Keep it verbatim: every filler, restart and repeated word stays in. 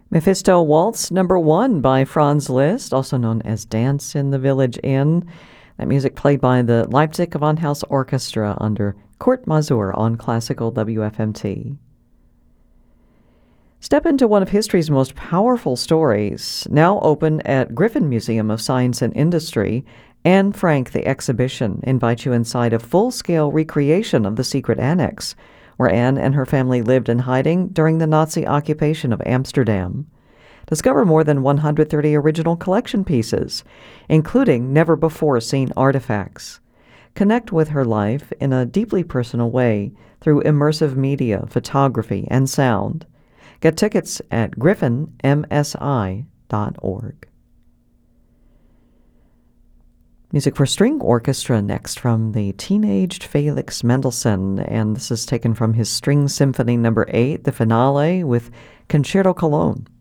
Mephisto Waltz number one by Franz Liszt, also known as Dance in the Village Inn. That music played by the Leipzig Gewandhaus Orchestra under Kurt Masur on Classical W F M T. Step into one of history's most powerful stories, now open at Griffin Museum of Science and Industry. Anne Frank, the exhibition, invites you inside a full-scale recreation of the secret annex, where Anne and her family lived in hiding during the Nazi occupation of Amsterdam. Discover more than one hundred thirty original collection pieces, including never-before-seen artifacts. Connect with her life in a deeply personal way through immersive media, photography, and sound. Get tickets at griffin m s i dot org. Music for string orchestra next from the teenaged Felix Mendelssohn, and this is taken from his String Symphony number eight, the finale, with Concerto Cologne.